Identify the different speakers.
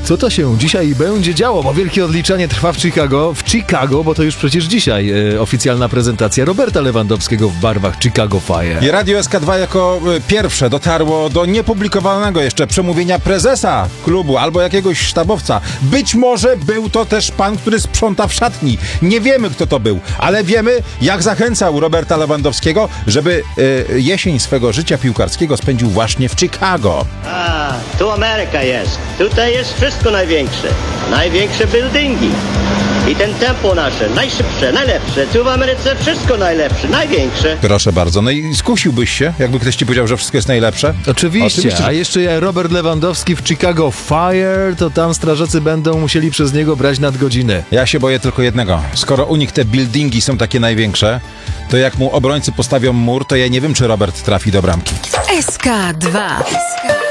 Speaker 1: Co to się dzisiaj będzie działo? Bo wielkie odliczanie trwa w Chicago, bo to już przecież dzisiaj oficjalna prezentacja Roberta Lewandowskiego w barwach Chicago Fire.
Speaker 2: I Radio SK2 jako pierwsze dotarło do niepublikowanego jeszcze przemówienia prezesa klubu albo jakiegoś sztabowca. Być może był to też pan, który sprząta w szatni. Nie wiemy, kto to był, ale wiemy, jak zachęcał Roberta Lewandowskiego, żeby jesień swego życia piłkarskiego spędził właśnie w Chicago.
Speaker 3: Tu Ameryka jest. Tutaj jest wszystko największe. Największe buildingi. I ten tempo nasze, najszybsze, najlepsze. Tu w Ameryce wszystko najlepsze, największe.
Speaker 2: Proszę bardzo. No i skusiłbyś się, jakby ktoś ci powiedział, że wszystko jest najlepsze?
Speaker 1: Oczywiście. A jeszcze Robert Lewandowski w Chicago Fire, to tam strażacy będą musieli przez niego brać nadgodziny.
Speaker 2: Ja się boję tylko jednego. Skoro u nich te buildingi są takie największe, to jak mu obrońcy postawią mur, to ja nie wiem, czy Robert trafi do bramki.
Speaker 4: SK2.